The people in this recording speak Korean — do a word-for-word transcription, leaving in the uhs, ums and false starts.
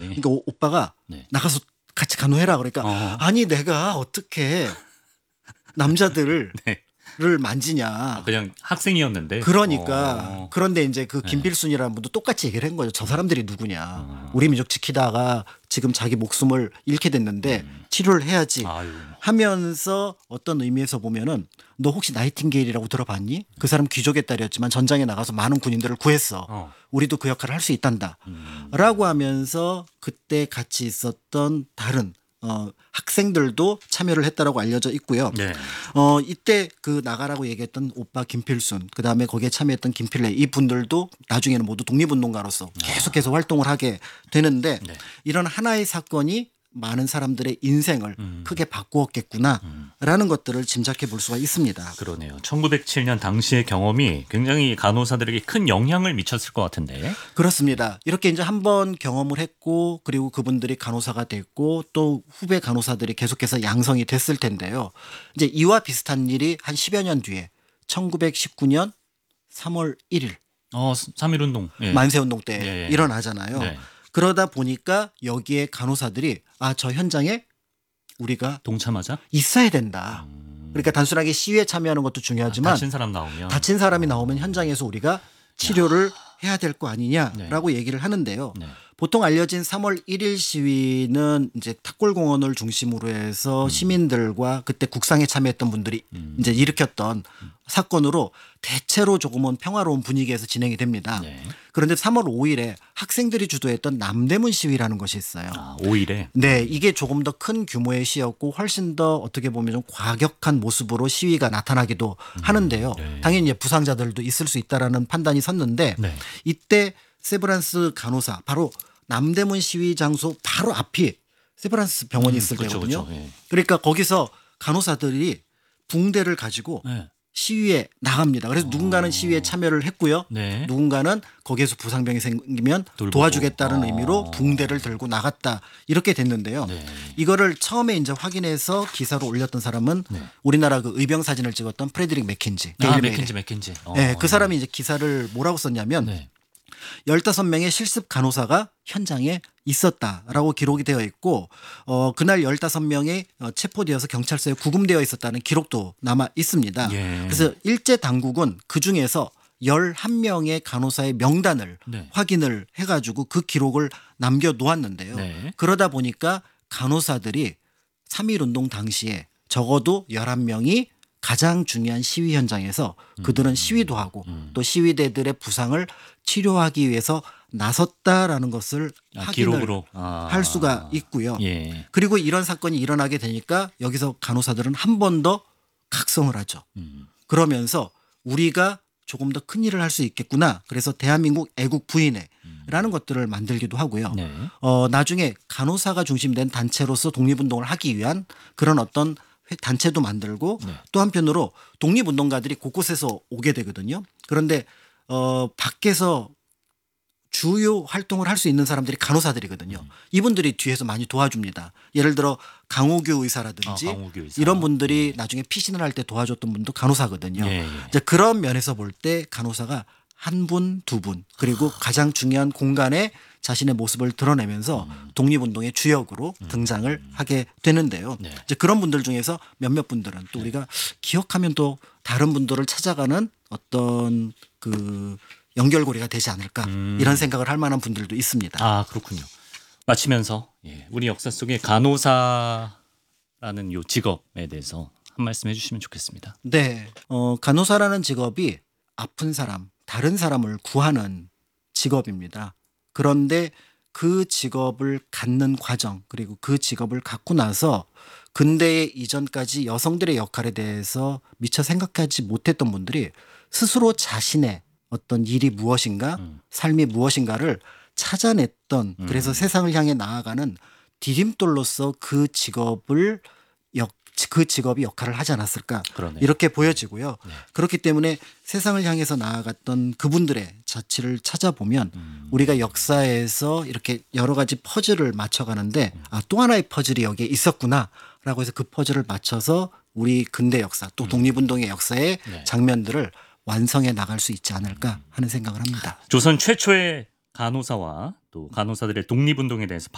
그러니까 오, 오빠가 네. 나가서 같이 간호해라 그러니까 어. 아니 내가 어떻게 남자들을 네. 를 만지냐. 아, 그냥 학생이었는데. 그러니까 어. 그런데 이제 그 네. 김필순이라는 분도 똑같이 얘기를 한 거죠. 저 사람들이 누구냐. 어. 우리 민족 지키다가 지금 자기 목숨을 잃게 됐는데 음. 치료를 해야지 아유. 하면서 어떤 의미에서 보면은 너 혹시 나이팅게일이라고 들어봤니? 그 사람 귀족의 딸이었지만 전장에 나가서 많은 군인들을 구했어. 어. 우리도 그 역할을 할 수 있단다. 음. 라고 하면서 그때 같이 있었던 다른 어, 학생들도 참여를 했다라고 알려져 있고요. 네. 어, 이때 그 나가라고 얘기했던 오빠 김필순, 그 다음에 거기에 참여했던 김필래 이 분들도 나중에는 모두 독립운동가로서 계속해서 활동을 하게 되는데 네. 이런 하나의 사건이 많은 사람들의 인생을 음. 크게 바꾸었겠구나라는 것들을 짐작해 볼 수가 있습니다. 그러네요. 천구백칠 년 당시의 경험이 굉장히 간호사들에게 큰 영향을 미쳤을 것 같은데. 그렇습니다. 이렇게 이제 한번 경험을 했고 그리고 그분들이 간호사가 됐고 또 후배 간호사들이 계속해서 양성이 됐을 텐데요. 이제 이와 비슷한 일이 한 십여 년 뒤에 천구백십구 년 삼월 일일 어, 삼일 운동. 예. 만세운동 때 예, 예. 일어나잖아요. 네. 그러다 보니까 여기에 간호사들이 아, 저 현장에 우리가 동참하자. 있어야 된다. 음. 그러니까 단순하게 시위에 참여하는 것도 중요하지만 아, 다친 사람 나오면. 다친 사람이 나오면 현장에서 우리가 치료를 해야 될 거 아니냐라고 얘기를 하는데요. 네. 보통 알려진 삼월 일일 시위는 이제 탁골공원을 중심으로 해서 음. 시민들과 그때 국상에 참여했던 분들이 음. 이제 일으켰던 사건으로 대체로 조금은 평화로운 분위기에서 진행이 됩니다. 네. 그런데 삼월 오일에 학생들이 주도했던 남대문 시위라는 것이 있어요. 아, 오일에. 네, 이게 조금 더 큰 규모의 시였고 훨씬 더 어떻게 보면 좀 과격한 모습으로 시위가 나타나기도 하는데요. 네. 당연히 부상자들도 있을 수 있다라는 판단이 섰는데 네. 이때 세브란스 간호사 바로 남대문 시위 장소 바로 앞이 세브란스 병원이 음, 있을 그렇죠, 때거든요. 그렇죠. 예. 그러니까 거기서 간호사들이 붕대를 가지고 네. 시위에 나갑니다. 그래서 누군가는 시위에 참여를 했고요. 네. 누군가는 거기에서 부상병이 생기면 돌보고. 도와주겠다는 어. 의미로 붕대를 들고 나갔다. 이렇게 됐는데요. 네. 이거를 처음에 이제 확인해서 기사로 올렸던 사람은 네. 우리나라 그 의병 사진을 찍었던 프레드릭 맥킨지. 아, 데일리 메일에. 맥킨지, 맥킨지. 어, 네, 그 사람이 이제 기사를 뭐라고 썼냐면 네. 열다섯 명의 실습 간호사가 현장에 있었다라고 기록이 되어 있고 어, 그날 열다섯 명이 어, 체포되어서 경찰서에 구금되어 있었다는 기록도 남아 있습니다. 예. 그래서 일제 당국은 그중에서 열한 명의 간호사의 명단을 네. 확인을 해가지고 그 기록을 남겨놓았는데요. 네. 그러다 보니까 간호사들이 삼일 운동 당시에 적어도 열한 명이 가장 중요한 시위 현장에서 그들은 시위도 하고 음. 또 시위대들의 부상을 치료하기 위해서 나섰다라는 것을 아, 확인을 기록으로 아. 할 수가 있고요. 예. 그리고 이런 사건이 일어나게 되니까 여기서 간호사들은 한 번 더 각성을 하죠. 음. 그러면서 우리가 조금 더 큰 일을 할 수 있겠구나. 그래서 대한민국 애국 부인회라는 것들을 만들기도 하고요. 네. 어, 나중에 간호사가 중심된 단체로서 독립운동을 하기 위한 그런 어떤 회- 단체도 만들고 네. 또 한편으로 독립운동가들이 곳곳에서 오게 되거든요. 그런데 어, 밖에서 주요 활동을 할 수 있는 사람들이 간호사들이거든요. 음. 이분들이 뒤에서 많이 도와줍니다. 예를 들어 강호규 의사라든지 아, 강호규 의사. 이런 분들이 나중에 피신을 할 때 도와줬던 분도 간호사거든요. 예, 예. 이제 그런 면에서 볼 때 간호사가 한 분, 두 분 그리고 가장 중요한 공간에 자신의 모습을 드러내면서 음. 독립운동의 주역으로 등장을 하게 되는데요. 네. 이제 그런 분들 중에서 몇몇 분들은 또 우리가 기억하면 또 다른 분들을 찾아가는 어떤 그 연결고리가 되지 않을까 음. 이런 생각을 할 만한 분들도 있습니다. 아, 그렇군요. 마치면서 예, 우리 역사 속의 간호사라는 요 직업에 대해서 한 말씀 해주시면 좋겠습니다. 네, 어, 간호사라는 직업이 아픈 사람, 다른 사람을 구하는 직업입니다. 그런데 그 직업을 갖는 과정 그리고 그 직업을 갖고 나서 근대의 이전까지 여성들의 역할에 대해서 미처 생각하지 못했던 분들이 스스로 자신의 어떤 일이 무엇인가 음. 삶이 무엇인가를 찾아냈던 음. 그래서 세상을 향해 나아가는 디딤돌로서 그 직업을 역, 그 직업이 역할을 하지 않았을까 그러네요. 이렇게 보여지고요. 네. 그렇기 때문에 세상을 향해서 나아갔던 그분들의 자취를 찾아보면 음. 우리가 역사에서 이렇게 여러 가지 퍼즐을 맞춰가는데 음. 아, 또 하나의 퍼즐이 여기에 있었구나라고 해서 그 퍼즐을 맞춰서 우리 근대 역사 또 독립운동의 역사의 네. 장면들을 완성해 나갈 수 있지 않을까 하는 생각을 합니다. 조선 최초의 간호사와 또 간호사들의 독립운동에 대해서